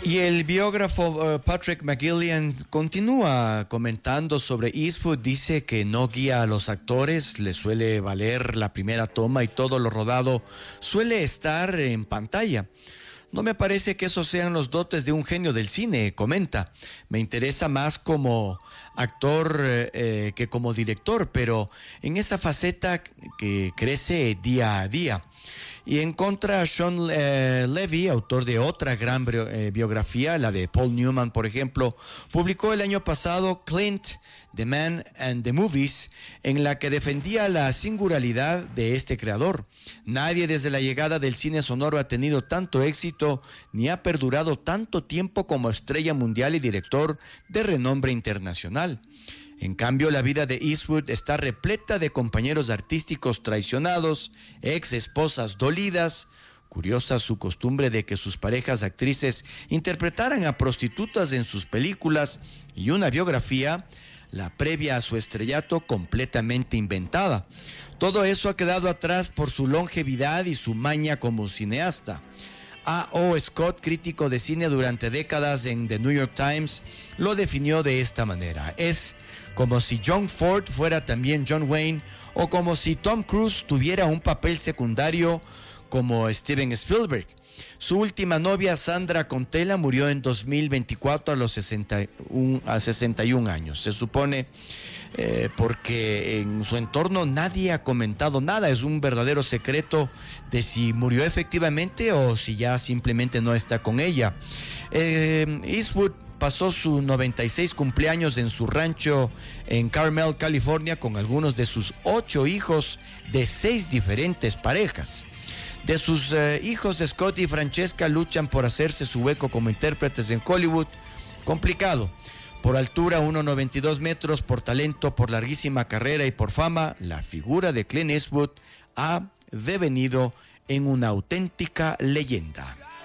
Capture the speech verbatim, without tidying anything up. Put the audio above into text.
Y el biógrafo uh, Patrick McGillian continúa comentando sobre Eastwood. Dice que no guía a los actores, le suele valer la primera toma y todo lo rodado suele estar en pantalla. No me parece que esos sean los dotes de un genio del cine, comenta. Me interesa más como actor eh, que como director, pero en esa faceta que crece día a día. Y en contra, Sean eh, Levy, autor de otra gran eh, biografía, la de Paul Newman, por ejemplo, publicó el año pasado Clint, The Man and the Movies, en la que defendía la singularidad de este creador. Nadie desde la llegada del cine sonoro ha tenido tanto éxito ni ha perdurado tanto tiempo como estrella mundial y director de renombre internacional. En cambio, la vida de Eastwood está repleta de compañeros artísticos traicionados, ex esposas dolidas. Curiosa su costumbre de que sus parejas actrices interpretaran a prostitutas en sus películas, y una biografía, la previa a su estrellato, completamente inventada. Todo eso ha quedado atrás por su longevidad y su maña como cineasta. A O Scott, crítico de cine durante décadas en The New York Times, lo definió de esta manera: es como si John Ford fuera también John Wayne, o como si Tom Cruise tuviera un papel secundario como Steven Spielberg. Su última novia, Sandra Contella, murió en dos mil veinticuatro a los sesenta y uno, a sesenta y un años. Se supone eh, porque en su entorno nadie ha comentado nada. Es un verdadero secreto de si murió efectivamente o si ya simplemente no está con ella. Eh, Eastwood pasó su noventa y seis cumpleaños en su rancho en Carmel, California, con algunos de sus ocho hijos de seis diferentes parejas. De sus eh, hijos, Scott y Francesca luchan por hacerse su hueco como intérpretes en Hollywood. Complicado. Por altura, uno coma noventa y dos metros, por talento, por larguísima carrera y por fama, la figura de Clint Eastwood ha devenido en una auténtica leyenda.